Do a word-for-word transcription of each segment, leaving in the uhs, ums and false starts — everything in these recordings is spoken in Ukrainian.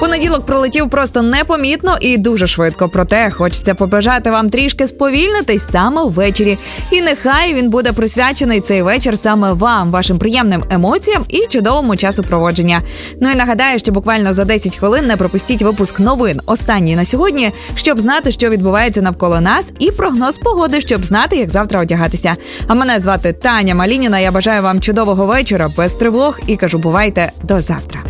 Понеділок пролетів просто непомітно і дуже швидко, проте хочеться побажати вам трішки сповільнитись саме ввечері. І нехай він буде присвячений цей вечір саме вам, вашим приємним емоціям і чудовому часу проводження. Ну і нагадаю, що буквально за десять хвилин не пропустіть випуск новин, останній на сьогодні, щоб знати, що відбувається навколо нас, і прогноз погоди, щоб знати, як завтра одягатися. А мене звати Таня Малініна, я бажаю вам чудового вечора, без тривог, і кажу, бувайте, до завтра.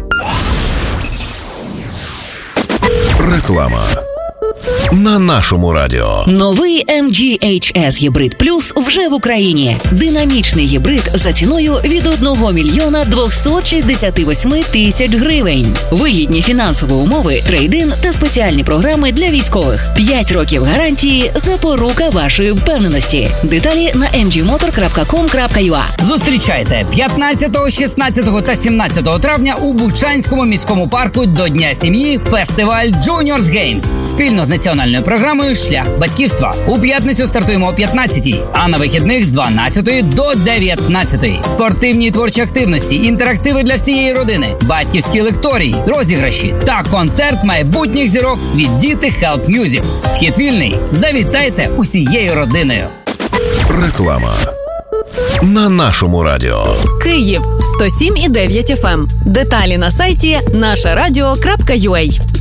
Реклама на нашому радіо. Новий ем джі ейч ес Hybrid Plus вже в Україні. Динамічний гібрид за ціною від одного мільйона двісті шістдесят вісім тисяч гривень. Вигідні фінансові умови, трейд-ін та спеціальні програми для військових. п'ять років гарантії – запорука вашої впевненості. Деталі на ем джі мотор крапка ком крапка ю а. Зустрічайте п'ятнадцятого, шістнадцятого та сімнадцятого травня у Бучанському міському парку до Дня сім'ї фестиваль Juniors Games. Спільно з національною програмою «Шлях батьківства». У п'ятницю стартуємо о п'ятнадцятій, а на вихідних з дванадцятої до дев'ятнадцятої. Спортивні і творчі активності, інтерактиви для всієї родини, батьківські лекторії, розіграші та концерт майбутніх зірок від Діти Help Music. Вхід вільний. Завітайте усією родиною. Реклама на нашому радіо. Київ сто сім і дев'ять еф ем. Деталі на сайті наша радіо крапка ю а.